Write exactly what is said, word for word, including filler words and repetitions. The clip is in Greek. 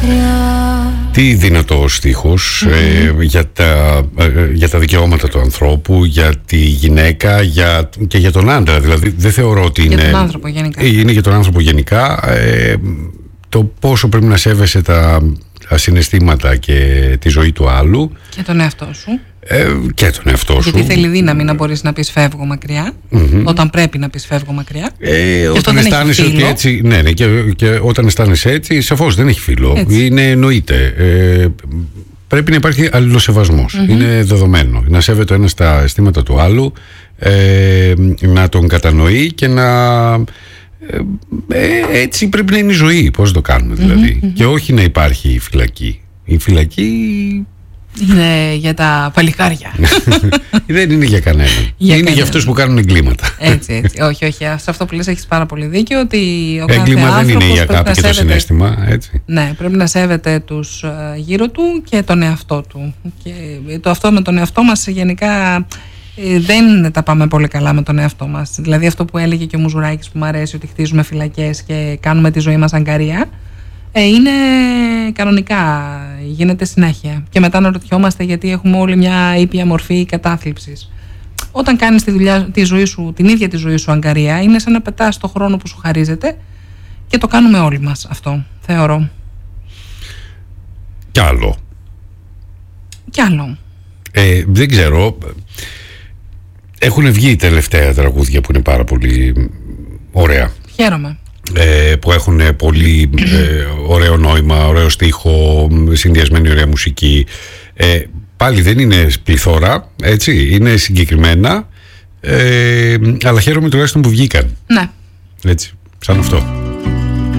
Τι δυνατό στίχος mm-hmm. ε, για, τα, ε, για τα δικαιώματα του ανθρώπου, για τη γυναίκα για, και για τον άντρα. Δηλαδή δεν θεωρώ ότι για είναι, τον άνθρωπο γενικά. είναι για τον άνθρωπο γενικά. Ε, το πόσο πρέπει να σέβεσαι τα, τα συναισθήματα και τη ζωή του άλλου. Και τον εαυτό σου. Ε, και τον εαυτό σου. Γιατί θέλει δύναμη να μπορείς να πεις φεύγω μακριά, mm-hmm. όταν πρέπει να πεις φεύγω μακριά. Ε, όταν αισθάνεσαι ότι έτσι. Ναι, ναι, και, και όταν αισθάνεσαι έτσι, σαφώς δεν έχει φίλο. Έτσι. Είναι εννοείται. Ε, πρέπει να υπάρχει αλληλοσεβασμός. Mm-hmm. Είναι δεδομένο. Να σέβεται ο ένας τα αισθήματα του άλλου, ε, να τον κατανοεί και να. Ε, έτσι πρέπει να είναι η ζωή. Πώς το κάνουμε δηλαδή. Mm-hmm. Και όχι να υπάρχει φυλακή. Η φυλακή. Είναι για τα παλικάρια. Δεν είναι για κανέναν. Για είναι κανέναν. Για αυτούς που κάνουν εγκλήματα. Έτσι, έτσι. Όχι, όχι. Σε αυτό που λες έχεις πάρα πολύ δίκιο. Ότι ο έγκλημα κάθε δεν είναι η αγάπη και σέβεται, το συναίσθημα. Έτσι. Ναι, πρέπει να σέβεται τους γύρω του και τον εαυτό του. Και το αυτό με τον εαυτό μας γενικά δεν τα πάμε πολύ καλά με τον εαυτό μας. Δηλαδή αυτό που έλεγε και ο Μουζουράκης που μου αρέσει, ότι χτίζουμε φυλακές και κάνουμε τη ζωή μας αγκαρία. Ε, είναι κανονικά, γίνεται συνέχεια. Και μετά να ρωτιόμαστε γιατί έχουμε όλη μια ήπια μορφή κατάθλιψης. Όταν κάνεις τη, δουλειά, τη ζωή σου, την ίδια τη ζωή σου αγκαρία, είναι σαν να πετάς το χρόνο που σου χαρίζεται και το κάνουμε όλοι μας αυτό, θεωρώ. Κι άλλο. Κι άλλο. Ε, δεν ξέρω. Έχουν βγει τελευταία τραγούδια που είναι πάρα πολύ ωραία. Χαίρομαι. Ε, που έχουν πολύ ε, ωραίο νόημα, ωραίο στίχο, συνδυασμένη ωραία μουσική. Ε, πάλι δεν είναι πληθώρα, έτσι, είναι συγκεκριμένα, ε, αλλά χαίρομαι τουλάχιστον που βγήκαν. Ναι. Έτσι, σαν αυτό.